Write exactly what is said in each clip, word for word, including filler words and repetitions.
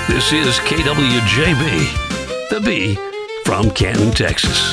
This is K W J B, the B from Canton, Texas.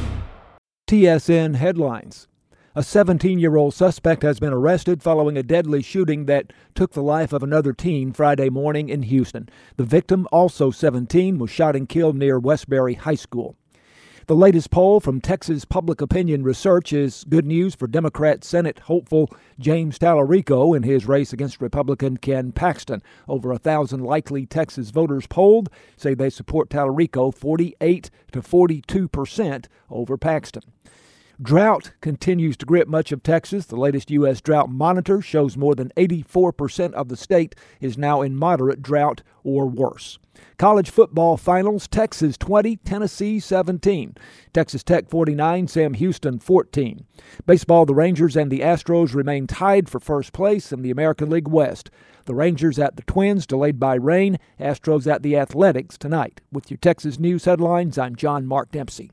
T S N headlines. A seventeen-year-old suspect has been arrested following a deadly shooting that took the life of another teen Friday morning in Houston. The victim, also seventeen, was shot and killed near Westbury High School. The latest poll from Texas Public Opinion Research is good news for Democrat Senate hopeful James Tallarico in his race against Republican Ken Paxton. Over a thousand likely Texas voters polled say they support Tallarico forty-eight to forty-two percent over Paxton. Drought continues to grip much of Texas. The latest U S drought monitor shows more than eighty-four percent of the state is now in moderate drought or worse. College football finals, Texas twenty, Tennessee seventeen. Texas Tech forty-nine, Sam Houston fourteen. Baseball, the Rangers and the Astros remain tied for first place in the American League West. The Rangers at the Twins, delayed by rain. Astros at the Athletics tonight. With your Texas News headlines, I'm John Mark Dempsey.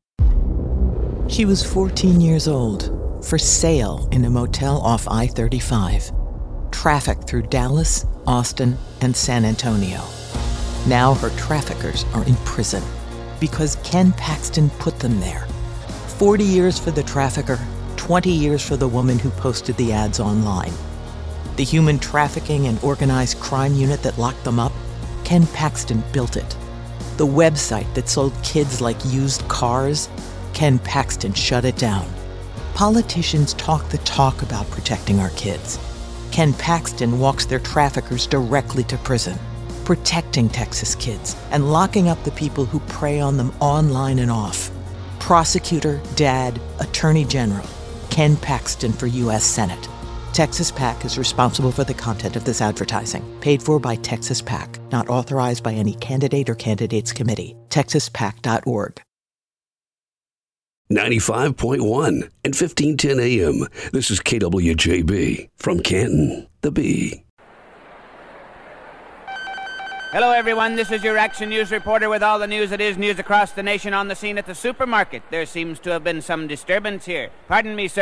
She was fourteen years old, for sale in a motel off I thirty-five. Traffic through Dallas, Austin, and San Antonio. Now her traffickers are in prison because Ken Paxton put them there. forty years for the trafficker, twenty years for the woman who posted the ads online. The human trafficking and organized crime unit that locked them up, Ken Paxton built it. The website that sold kids like used cars, Ken Paxton shut it down. Politicians talk the talk about protecting our kids. Ken Paxton walks their traffickers directly to prison, protecting Texas kids and locking up the people who prey on them online and off. Prosecutor, dad, attorney general, Ken Paxton for U S Senate. Texas PAC is responsible for the content of this advertising. Paid for by Texas PAC. Not authorized by any candidate or candidates committee. texas pac dot org. ninety-five point one and fifteen ten A M. This is K W J B from Canton, the B. Hello, everyone. This is your Action News reporter with all the news that is news across the nation on the scene at the supermarket. There seems to have been some disturbance here. Pardon me, sir.